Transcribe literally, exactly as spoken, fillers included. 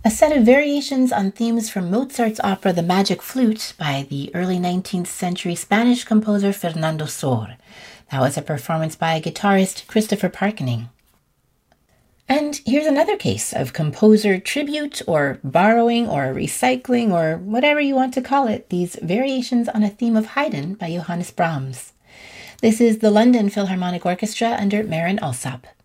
a set of variations on themes from Mozart's opera The Magic Flute by the early nineteenth century Spanish composer Fernando Sor. That was a performance by guitarist Christopher Parkening. And here's another case of composer tribute or borrowing or recycling or whatever you want to call it, these variations on a theme of Haydn by Johannes Brahms. This is the London Philharmonic Orchestra under Marin Alsop.